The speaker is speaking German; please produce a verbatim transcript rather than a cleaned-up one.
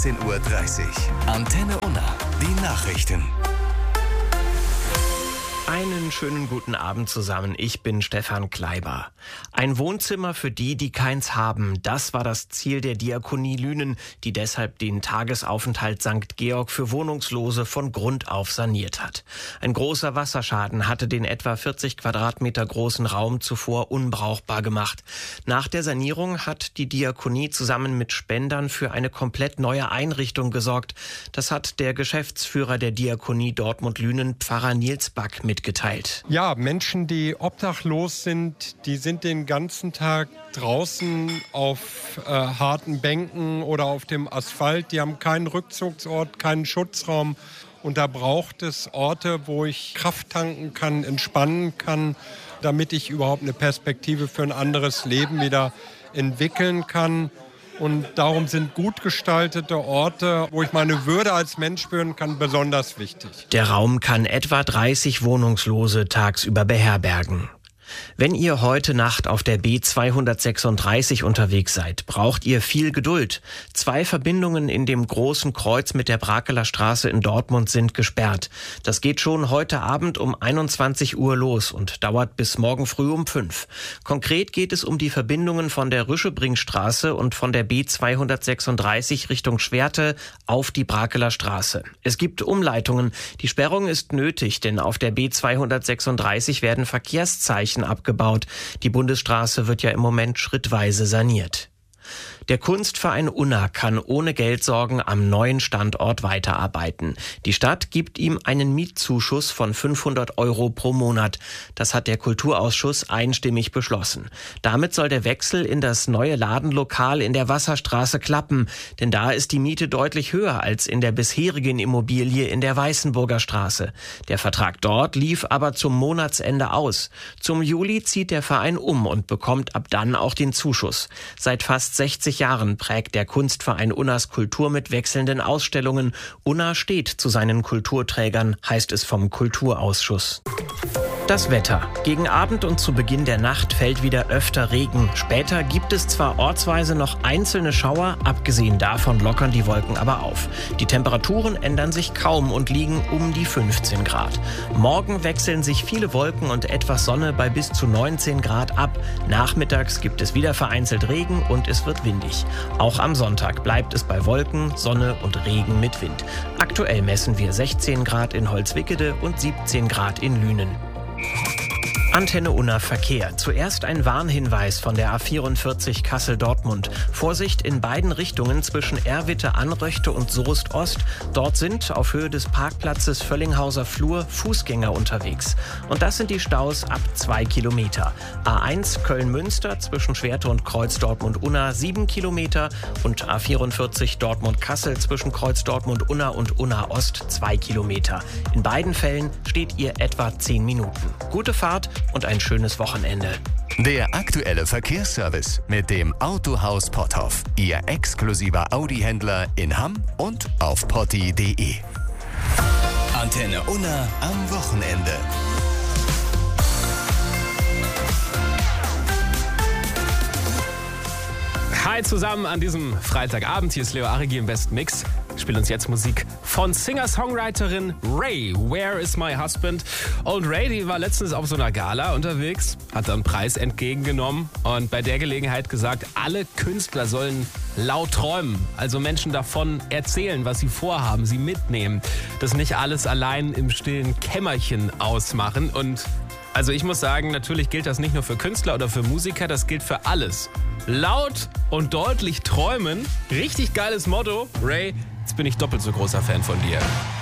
sechzehn Uhr dreißig. Antenne Unna, die Nachrichten. Einen schönen guten Abend zusammen. Ich bin Stefan Kleiber. Ein Wohnzimmer für die, die keins haben. Das war das Ziel der Diakonie Lünen, die deshalb den Tagesaufenthalt Sankt Georg für Wohnungslose von Grund auf saniert hat. Ein großer Wasserschaden hatte den etwa vierzig Quadratmeter großen Raum zuvor unbrauchbar gemacht. Nach der Sanierung hat die Diakonie zusammen mit Spendern für eine komplett neue Einrichtung gesorgt. Das hat der Geschäftsführer der Diakonie Dortmund-Lünen, Pfarrer Nils Back, mitgeteilt. Ja, Menschen, die obdachlos sind, die sind den ganzen Tag draußen auf äh, harten Bänken oder auf dem Asphalt. Die haben keinen Rückzugsort, keinen Schutzraum. Und da braucht es Orte, wo ich Kraft tanken kann, entspannen kann, damit ich überhaupt eine Perspektive für ein anderes Leben wieder entwickeln kann. Und darum sind gut gestaltete Orte, wo ich meine Würde als Mensch spüren kann, besonders wichtig. Der Raum kann etwa dreißig Wohnungslose tagsüber beherbergen. Wenn ihr heute Nacht auf der B zweihundertsechsunddreißig unterwegs seid, braucht ihr viel Geduld. Zwei Verbindungen in dem großen Kreuz mit der Brakeler Straße in Dortmund sind gesperrt. Das geht schon heute Abend um einundzwanzig Uhr los und dauert bis morgen früh um fünf. Konkret geht es um die Verbindungen von der Rüschebringstraße und von der B zweihundertsechsunddreißig Richtung Schwerte auf die Brakeler Straße. Es gibt Umleitungen. Die Sperrung ist nötig, denn auf der B zweihundertsechsunddreißig werden Verkehrszeichen abgebaut. Die Bundesstraße wird ja im Moment schrittweise saniert. Der Kunstverein Unna kann ohne Geldsorgen am neuen Standort weiterarbeiten. Die Stadt gibt ihm einen Mietzuschuss von fünfhundert Euro pro Monat. Das hat der Kulturausschuss einstimmig beschlossen. Damit soll der Wechsel in das neue Ladenlokal in der Wasserstraße klappen, denn da ist die Miete deutlich höher als in der bisherigen Immobilie in der Weißenburger Straße. Der Vertrag dort lief aber zum Monatsende aus. Zum Juli zieht der Verein um und bekommt ab dann auch den Zuschuss. Seit fast sechzig Jahren prägt der Kunstverein Unnas Kultur mit wechselnden Ausstellungen. Unna steht zu seinen Kulturträgern, heißt es vom Kulturausschuss. Das Wetter. Gegen Abend und zu Beginn der Nacht fällt wieder öfter Regen. Später gibt es zwar ortsweise noch einzelne Schauer, abgesehen davon lockern die Wolken aber auf. Die Temperaturen ändern sich kaum und liegen um die fünfzehn Grad. Morgen wechseln sich viele Wolken und etwas Sonne bei bis zu neunzehn Grad ab. Nachmittags gibt es wieder vereinzelt Regen und es wird windig. Auch am Sonntag bleibt es bei Wolken, Sonne und Regen mit Wind. Aktuell messen wir sechzehn Grad in Holzwickede und siebzehn Grad in Lünen. Antenne Unna Verkehr. Zuerst ein Warnhinweis von der A vierundvierzig Kassel-Dortmund. Vorsicht in beiden Richtungen zwischen Erwitte-Anröchte und Soest-Ost. Dort sind auf Höhe des Parkplatzes Völlinghauser Flur Fußgänger unterwegs. Und das sind die Staus ab zwei Kilometer. A eins Köln-Münster zwischen Schwerte und Kreuz Dortmund-Unna sieben Kilometer und A vierundvierzig Dortmund-Kassel zwischen Kreuz Dortmund-Unna und Unna-Ost zwei Kilometer. In beiden Fällen steht ihr etwa zehn Minuten. Gute Fahrt und ein schönes Wochenende. Der aktuelle Verkehrsservice mit dem Autohaus Potthoff. Ihr exklusiver Audi-Händler in Hamm und auf potti punkt de. Antenne Unna am Wochenende. Hi zusammen an diesem Freitagabend. Hier ist Leo Arigi im Best Mix. Ich spiele uns jetzt Musik von Singer-Songwriterin Ray. Where is my husband? Und Ray, die war letztens auf so einer Gala unterwegs, hat einen Preis entgegengenommen und bei der Gelegenheit gesagt, alle Künstler sollen laut träumen. Also Menschen davon erzählen, was sie vorhaben, sie mitnehmen. Das nicht alles allein im stillen Kämmerchen ausmachen. Und also ich muss sagen, natürlich gilt das nicht nur für Künstler oder für Musiker, das gilt für alles. Laut und deutlich träumen, richtig geiles Motto. Ray, jetzt bin ich doppelt so großer Fan von dir.